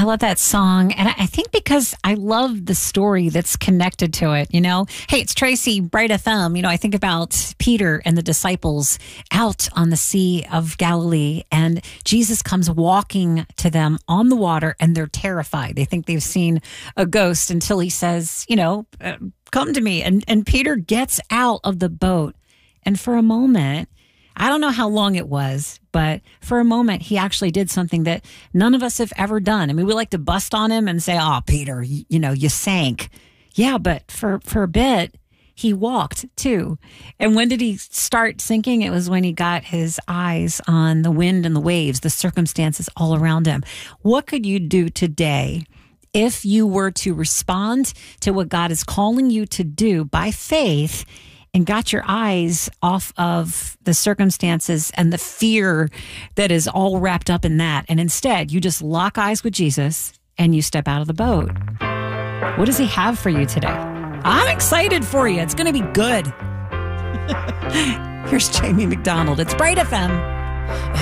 love that song. And I think because I love the story that's connected to it, you know. Hey, it's Tracy, Bright FM. You know, I think about Peter and the disciples out on the Sea of Galilee, and Jesus comes walking to them on the water, and they're terrified. They think they've seen a ghost until he says, you know, come to me. And Peter gets out of the boat. And for a moment, I don't know how long it was, but for a moment, he actually did something that none of us have ever done. I mean, we like to bust on him and say, oh, Peter, you know, you sank. Yeah, but for a bit, he walked too. And when did he start sinking? It was when he got his eyes on the wind and the waves, the circumstances all around him. What could you do today if you were to respond to what God is calling you to do by faith and got your eyes off of the circumstances and the fear that is all wrapped up in that, and instead you just lock eyes with Jesus and you step out of the boat? What does he have for you today? I'm excited for you. It's going to be good. Here's Jamie McDonald. It's Bright FM.